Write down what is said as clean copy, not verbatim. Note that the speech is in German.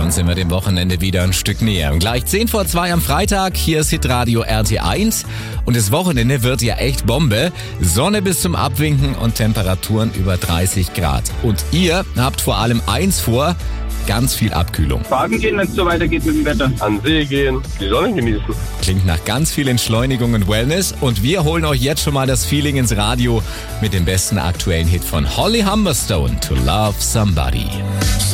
Schon sind wir dem Wochenende wieder ein Stück näher. Gleich 1:10 am Freitag, hier ist Hitradio RT1 und das Wochenende wird ja echt Bombe. Sonne bis zum Abwinken und Temperaturen über 30 Grad. Und ihr habt vor allem eins vor, ganz viel Abkühlung. Baden gehen, wenn es so weitergeht mit dem Wetter. An den See gehen, die Sonne genießen. Klingt nach ganz viel Entschleunigung und Wellness und wir holen euch jetzt schon mal das Feeling ins Radio mit dem besten aktuellen Hit von Holly Humberstone, To Love Somebody.